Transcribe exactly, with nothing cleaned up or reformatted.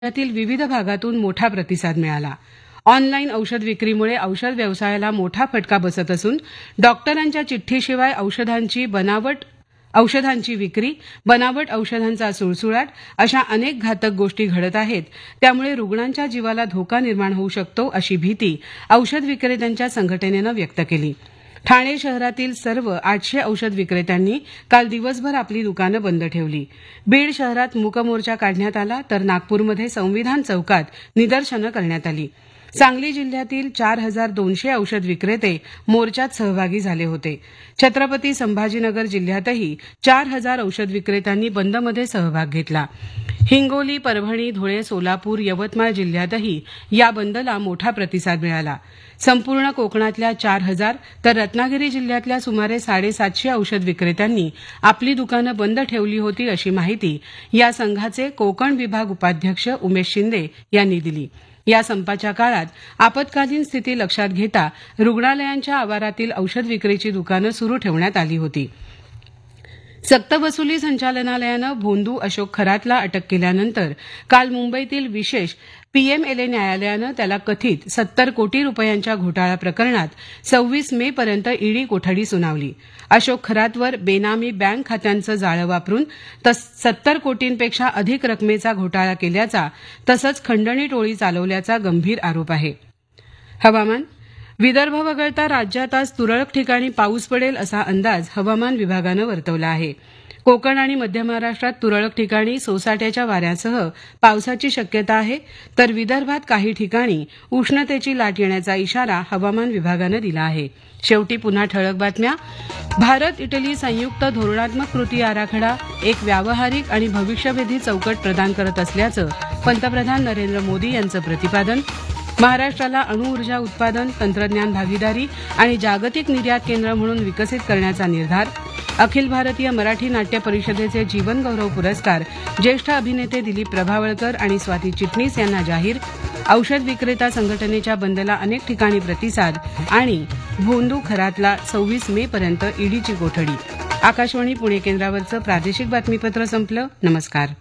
राज्यातील विविध भागातून मोठा प्रतिसाद मिळाला. ऑनलाईन औषध विक्रीमुळे औषध व्यवसायाला मोठा फटका बसत असून डॉक्टरांच्या चिठ्ठीशिवाय औषधांची बनावट औषधांची विक्री, बनावट औषधांचा सुळसुळाट अशा अनेक घातक गोष्टी घडत आहेत. त्यामुळे रुग्णांच्या जीवाला धोका निर्माण होऊ शकतो अशी भीती औषध विक्रेत्यांच्या संघटनेनं व्यक्त केली. ठाणे शहरातील सर्व आठशे औषध विक्रेत्यांनी काल दिवसभर आपली दुकानं बंद ठेवली. बीड शहरात मूकमोर्चा काढण्यात आला तर नागपूरमध्ये संविधान चौकात निदर्शनं करण्यात आली. सांगली जिल्ह्यातील चार हजार दोनशे औषध विक्रेते मोर्चात सहभागी झाले होते. छत्रपती संभाजीनगर जिल्ह्यातही चार हजार औषध विक्रेत्यांनी बंदमध्ये सहभाग घेतला. हिंगोली, परभणी, धुळे, सोलापूर, यवतमाळ जिल्ह्यातही या बंदला मोठा प्रतिसाद मिळाला. संपूर्ण कोकणातल्या चार हजार तर रत्नागिरी जिल्ह्यातल्या सुमारे साडेसातशे औषध विक्रेत्यांनी आपली दुकानं बंद ठेवली होती अशी माहिती या संघाचे कोकण विभाग उपाध्यक्ष उमेश शिंदे यांनी दिली. या संपाच्या काळात आपत्कालीन स्थिती लक्षात घेता रुग्णालयांच्या आवारातील औषध विक्रीची दुकानं सुरू ठेवण्यात आली होती. सक्तवसुली संचालनालयानं भोंदू अशोक खरातला अटक केल्यानंतर काल मुंबईतील विशेष पीएमएलए न्यायालयानं त्याला कथित सत्तर कोटी रुपयांच्या घोटाळा प्रकरणात सव्वीस मे पर्यंत ईडी कोठडी सुनावली. अशोक खरातवर बेनामी बँक खात्यांचं जाळं वापरून सत्तर कोटींपेक्षा अधिक रकमेचा घोटाळा केल्याचा तसंच खंडणी टोळी चालवल्याचा गंभीर आरोप आहे. हवामान. विदर्भ वगळता राज्यात आज तुरळक ठिकाणी पाऊस पडेल असा अंदाज हवामान विभागानं वर्तवला आहे. कोकण आणि मध्य महाराष्ट्रात तुरळक ठिकाणी सोसाट्याच्या वाऱ्यासह पावसाची शक्यता आहे तर विदर्भात काही ठिकाणी उष्णतेची लाट येण्याचा इशारा हवामान विभागानं दिला आहे. शेवटी पुन्हा ठळक बातम्या. भारत इटली संयुक्त धोरणात्मक कृती आराखडा एक व्यावहारिक आणि भविष्यवेधी चौकट प्रदान करत असल्याचं पंतप्रधान नरेंद्र मोदी यांचं प्रतिपादन. महाराष्ट्राला अणुऊर्जा उत्पादन, तंत्रज्ञान भागीदारी आणि जागतिक निर्यात केंद्र म्हणून विकसित करण्याचा निर्धार. अखिल भारतीय मराठी नाट्य परिषदेचे जीवनगौरव पुरस्कार ज्येष्ठ अभिनेते दिलीप प्रभावळकर आणि स्वाती चिटणीस यांना जाहीर. औषध विक्रेता संघटनेच्या बंदला अनेक ठिकाणी प्रतिसाद आणि भोंदू खरातला सव्वीस मे पर्यंत ईडीची कोठडी. आकाशवाणी पुणे केंद्रावरचं प्रादेशिक बातमीपत्र संपलं. नमस्कार.